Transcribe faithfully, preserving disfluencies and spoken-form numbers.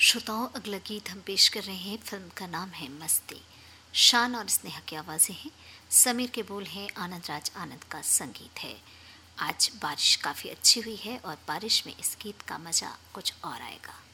श्रोताओं, अगला गीत हम पेश कर रहे हैं। फिल्म का नाम है मस्ती। शान और स्नेहा की आवाज़ें हैं, समीर के बोल हैं, आनंद राज आनंद का संगीत है। आज बारिश काफ़ी अच्छी हुई है और बारिश में इस गीत का मज़ा कुछ और आएगा।